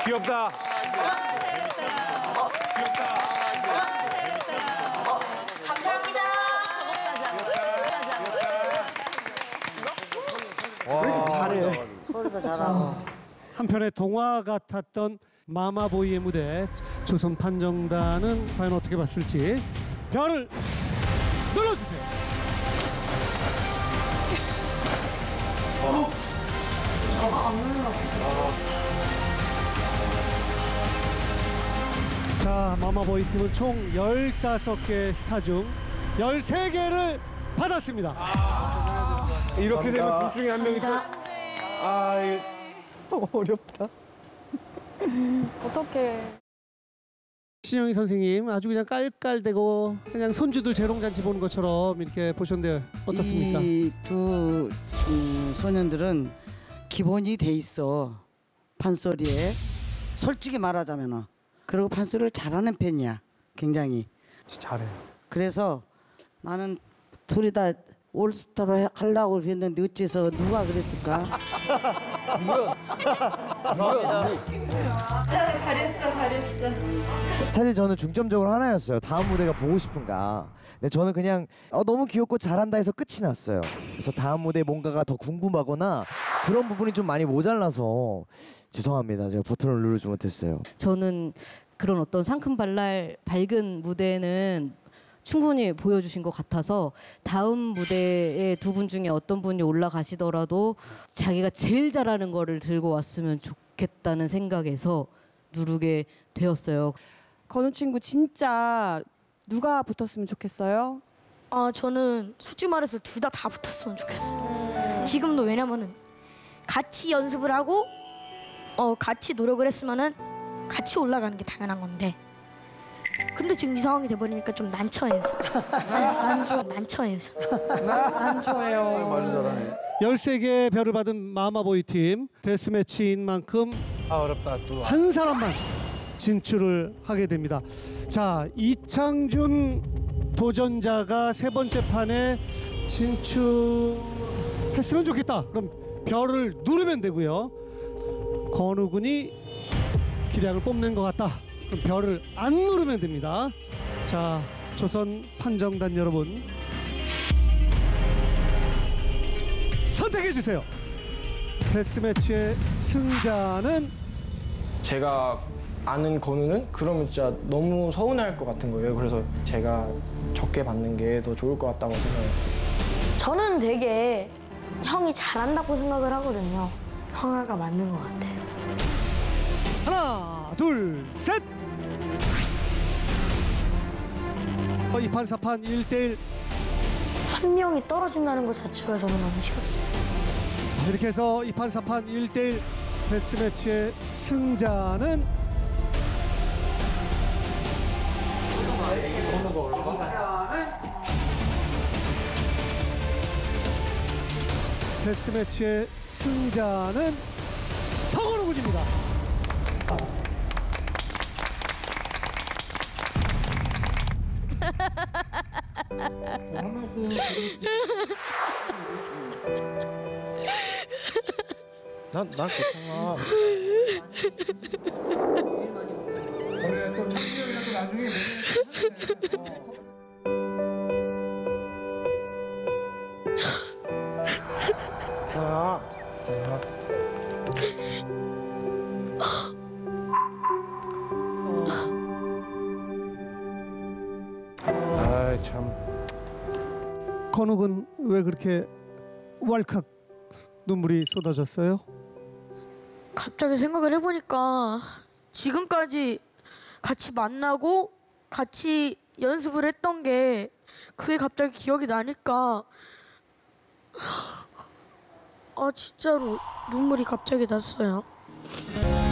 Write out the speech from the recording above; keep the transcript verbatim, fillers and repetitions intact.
귀엽다. 감사합니다. 잘해. 소리도 잘하고. 한편의 동화 같았던 마마보이의 무대, 조선 판정단은 과연 어떻게 봤을지 별을 눌러주세요. 어? 아, 안 눌렀어. 자, 마마보이 팀은 총 열다섯 개 스타 중 열세 개를 받았습니다. 아, 이렇게 되면 둘 중에 한 명이 또. 아, 이 어렵다. 어떡해. 신영희 선생님 아주 그냥 깔깔대고 그냥 손주들 재롱잔치 보는 것처럼 이렇게 보셨는데 어떻습니까? 이 두 음, 소년들은 기본이 돼 있어. 판소리에. 솔직히 말하자면은. 그리고 판소리를 잘하는 편이야. 굉장히. 잘해. 그래서 나는 둘이 다 올스타로 해- 하려고 그랬는데 어째서 누가 그랬을까? 잘했어, 잘했어. 사실 저는 중점적으로 하나였어요. 다음 무대가 보고 싶은가. 근데 저는 그냥 어, 너무 귀엽고 잘한다 해서 끝이 났어요. 그래서 다음 무대 뭔가가 더 궁금하거나 그런 부분이 좀 많이 모자라서 죄송합니다. 제가 버튼을 누르지 못했어요. 저는 그런 어떤 상큼발랄 밝은 무대는 충분히 보여주신 것 같아서 다음 무대에 두 분 중에 어떤 분이 올라가시더라도 자기가 제일 잘하는 거를 들고 왔으면 좋겠다는 생각에서 누르게 되었어요. 건우 친구 진짜 누가 붙었으면 좋겠어요? 아, 저는 솔직히 말해서 둘 다 다 붙었으면 좋겠어요. 지금도 왜냐면은 같이 연습을 하고 어 같이 노력을 했으면은 같이 올라가는 게 당연한 건데. 근데 지금 이 상황이 돼버리니까 좀 난처해요. 난 좀 난처해요. 안 좋아요. 말을 잘하네. 열세 개의 별을 받은 마마보이 팀 데스매치인 만큼 아, 어렵다. 또. 한 사람만 진출을 하게 됩니다. 자, 이창준 도전자가 세 번째 판에 진출했으면 좋겠다. 그럼 별을 누르면 되고요. 건우 군이 기량을 뽐낸 것 같다. 그럼 별을 안 누르면 됩니다. 자, 조선 판정단 여러분 선택해 주세요. 데스매치의 승자는 제가 아는 건우는 그러면 진짜 너무 서운할 것 같은 거예요. 그래서 제가 적게 받는 게 더 좋을 것 같다고 생각했어요. 저는 되게 형이 잘한다고 생각을 하거든요. 형아가 맞는 것 같아요. 하나, 둘, 셋. 어, 이 판, 사 판 일 대일. 한 명이 떨어진다는 것 자체가 저는 너무 싫었어요. 이렇게 해서 이 판, 사 판 일 대일 데스매치의 승자는 데스매치의 승자는 성원우 군입니다. 난, 난 괜찮아. 자, 자. 아이, 참. 건우 군 왜 그렇게 왈칵 눈물이 쏟아졌어요? 갑자기 생각을 해보니까 지금까지 같이 만나고 같이 연습을 했던 게 그게 갑자기 기억이 나니까 아 진짜로 눈물이 갑자기 났어요.